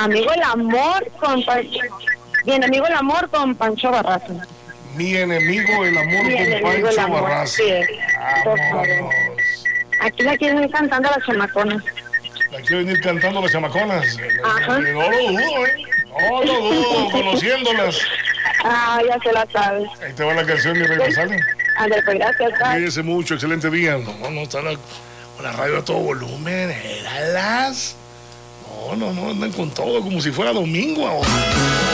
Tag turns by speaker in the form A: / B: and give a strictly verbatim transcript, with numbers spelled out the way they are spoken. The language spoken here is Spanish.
A: amigo el amor con Pancho. Mi enemigo el amor con Pancho Barraza.
B: Mi enemigo el amor
A: Mi
B: con
A: enemigo el
B: Pancho
A: amor.
B: Barraza.
A: Sí, por
B: Vámonos.
A: favor. Aquí la quieren cantando las chamaconas.
B: La quiero venir cantando las chamaconas.
A: Ajá.
B: No lo dudo, ¿eh? No lo dudo, conociéndolas.
A: Ah, ya se la sabes.
B: Ahí te va la canción, mi reina, ¿sale?
A: André, pues gracias. bye.
B: Cuídese mucho, excelente día. No, no, está la, con la radio a todo volumen. Era las. No, no, no, andan con todo como si fuera domingo ahora.